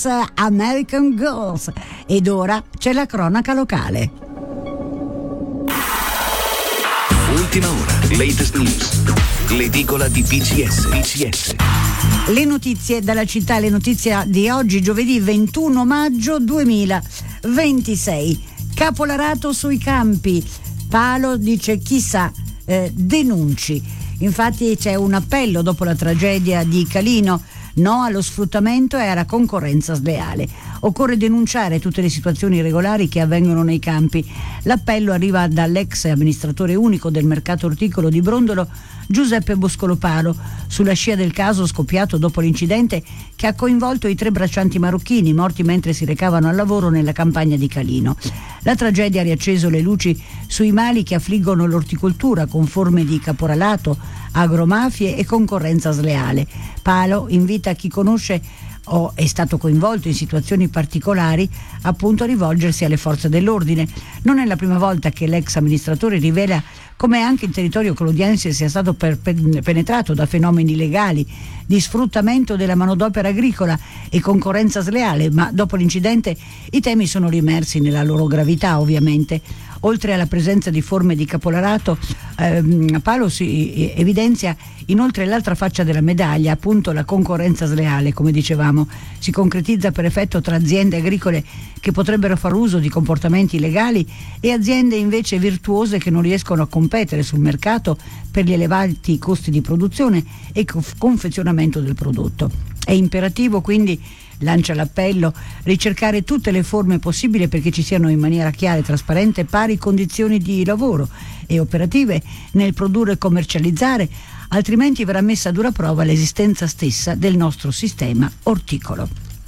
Beatles, American Girls. Ed ora c'è la cronaca locale. Ultima ora, latest news. L'edicola di PCS. Le notizie dalla città, le notizie di oggi, giovedì 21 maggio 2026. Capolarato sui campi. Palo dice chissà, denunci. Infatti c'è un appello dopo la tragedia di Calino. No allo sfruttamento e alla concorrenza sleale. Occorre denunciare tutte le situazioni irregolari che avvengono nei campi. L'appello arriva dall'ex amministratore unico del mercato orticolo di Brondolo, Giuseppe Boscolopalo, sulla scia del caso scoppiato dopo l'incidente che ha coinvolto i 3 braccianti marocchini morti mentre si recavano al lavoro nella campagna di Calino. La tragedia ha riacceso le luci sui mali che affliggono l'orticoltura con forme di caporalato, agromafie e concorrenza sleale. Palo invita chi conosce o è stato coinvolto in situazioni particolari appunto a rivolgersi alle forze dell'ordine. Non è la prima volta che l'ex amministratore rivela come anche il territorio clodiense sia stato penetrato da fenomeni illegali di sfruttamento della manodopera agricola e concorrenza sleale, ma dopo l'incidente i temi sono riemersi nella loro gravità, ovviamente. Oltre alla presenza di forme di capolarato, Palo si evidenzia inoltre l'altra faccia della medaglia, appunto la concorrenza sleale, come dicevamo. Si concretizza per effetto tra aziende agricole che potrebbero far uso di comportamenti illegali e aziende invece virtuose che non riescono a competere sul mercato per gli elevati costi di produzione e confezionamento del prodotto. È imperativo quindi, lancia l'appello, ricercare tutte le forme possibili perché ci siano in maniera chiara e trasparente pari condizioni di lavoro e operative nel produrre e commercializzare, altrimenti verrà messa a dura prova l'esistenza stessa del nostro sistema orticolo.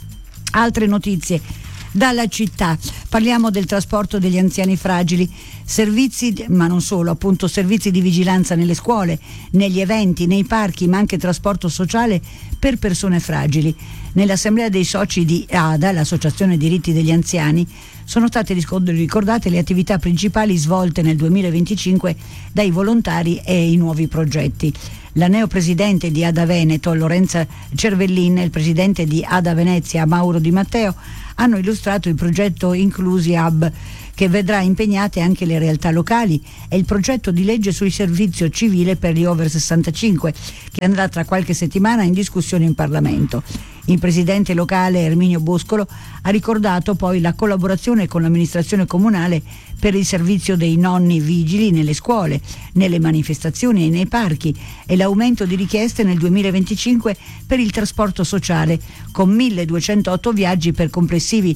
Altre notizie dalla città. Parliamo del trasporto degli anziani fragili, servizi, ma non solo, appunto servizi di vigilanza nelle scuole, negli eventi, nei parchi, ma anche trasporto sociale per persone fragili. Nell'assemblea dei soci di ADA, l'Associazione Diritti degli Anziani, sono state ricordate le attività principali svolte nel 2025 dai volontari e i nuovi progetti. La neopresidente di ADA Veneto, Lorenza Cervellin, e il presidente di ADA Venezia, Mauro Di Matteo, hanno illustrato il progetto Inclusi Hub, che vedrà impegnate anche le realtà locali, e il progetto di legge sul servizio civile per gli over 65, che andrà tra qualche settimana in discussione in Parlamento. Il presidente locale Erminio Boscolo ha ricordato poi la collaborazione con l'amministrazione comunale per il servizio dei nonni vigili nelle scuole, nelle manifestazioni e nei parchi, e l'aumento di richieste nel 2025 per il trasporto sociale, con 1.208 viaggi per complessivi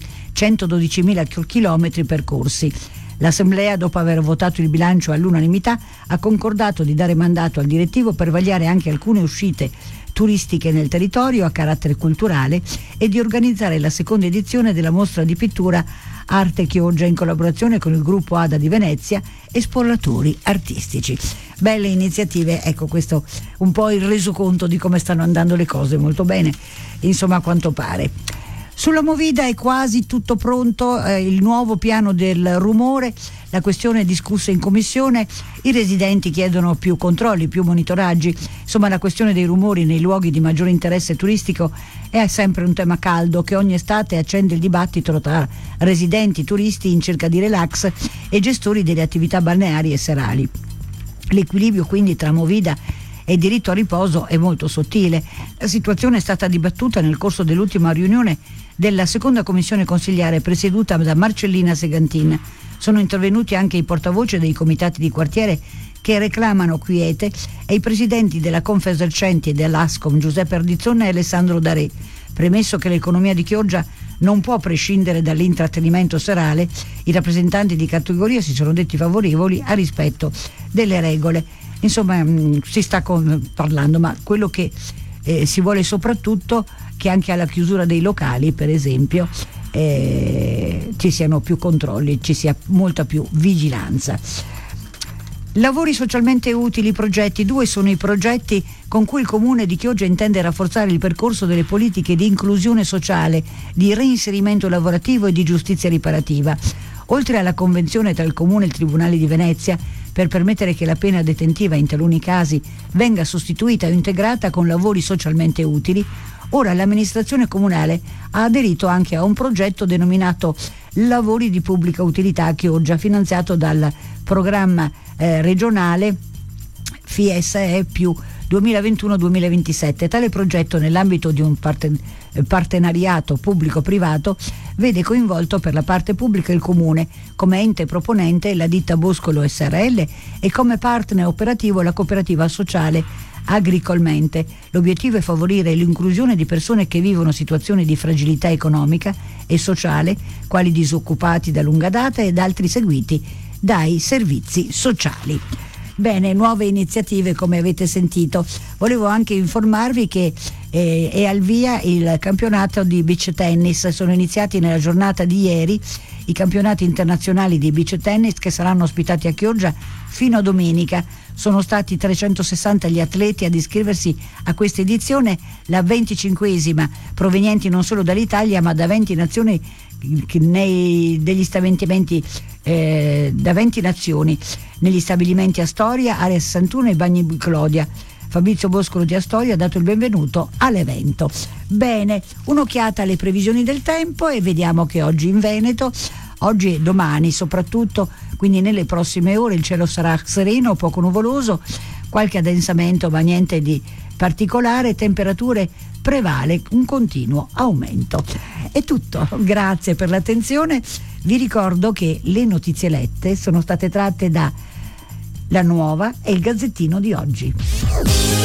112.000 chilometri percorsi. L'Assemblea, dopo aver votato il bilancio all'unanimità, ha concordato di dare mandato al direttivo per vagliare anche alcune uscite turistiche nel territorio a carattere culturale e di organizzare la seconda edizione della mostra di pittura Arte Chioggia in collaborazione con il gruppo ADA di Venezia, esploratori artistici. Belle iniziative, ecco, questo un po' il resoconto di come stanno andando le cose, molto bene, insomma, a quanto pare. Sulla Movida è quasi tutto pronto, il nuovo piano del rumore, la questione è discussa in commissione, i residenti chiedono più controlli, più monitoraggi, insomma la questione dei rumori nei luoghi di maggiore interesse turistico è sempre un tema caldo che ogni estate accende il dibattito tra residenti, turisti in cerca di relax e gestori delle attività balneari e serali. L'equilibrio quindi tra Movida e diritto a riposo è molto sottile. La situazione è stata dibattuta nel corso dell'ultima riunione della seconda commissione consigliare presieduta da Marcellina Segantin. Sono intervenuti anche i portavoce dei comitati di quartiere che reclamano quiete e i presidenti della Confesercenti e dell'Ascom Giuseppe Ardizzone e Alessandro Daré. Premesso che l'economia di Chioggia non può prescindere dall'intrattenimento serale, i rappresentanti di categoria si sono detti favorevoli al rispetto delle regole. Insomma, si sta parlando, ma quello che si vuole soprattutto che anche alla chiusura dei locali, per esempio, ci siano più controlli, ci sia molta più vigilanza. Lavori socialmente utili, progetti. 2 sono i progetti con cui il Comune di Chioggia intende rafforzare il percorso delle politiche di inclusione sociale, di reinserimento lavorativo e di giustizia riparativa. Oltre alla convenzione tra il Comune e il Tribunale di Venezia per permettere che la pena detentiva in taluni casi venga sostituita o integrata con lavori socialmente utili, Ora l'amministrazione comunale ha aderito anche a un progetto denominato Lavori di pubblica utilità a Chioggia, finanziato dal programma regionale FISE più 2021-2027. Tale progetto, nell'ambito di un partenariato pubblico-privato, vede coinvolto per la parte pubblica il Comune, come ente proponente la ditta Boscolo SRL e come partner operativo la cooperativa sociale Agricolmente. L'obiettivo è favorire l'inclusione di persone che vivono situazioni di fragilità economica e sociale, quali disoccupati da lunga data ed altri seguiti dai servizi sociali. Bene, nuove iniziative come avete sentito. Volevo anche informarvi che è al via il campionato di beach tennis. Sono iniziati nella giornata di ieri i campionati internazionali di beach tennis che saranno ospitati a Chioggia fino a domenica. Sono stati 360 gli atleti ad iscriversi a questa edizione, la 25esima, provenienti non solo dall'Italia ma da 20 nazioni, degli stabilimenti da 20 nazioni negli stabilimenti Astoria, Area 61 e Bagni Clodia. Fabrizio Boscolo di Astoria ha dato il benvenuto all'evento. Bene, un'occhiata alle previsioni del tempo e vediamo che oggi in Veneto, oggi e domani soprattutto, quindi nelle prossime ore, il cielo sarà sereno, poco nuvoloso, qualche addensamento ma niente di particolare, temperature prevale un continuo aumento. È tutto, grazie per l'attenzione. Vi ricordo che le notizie lette sono state tratte da La Nuova e il Gazzettino di oggi.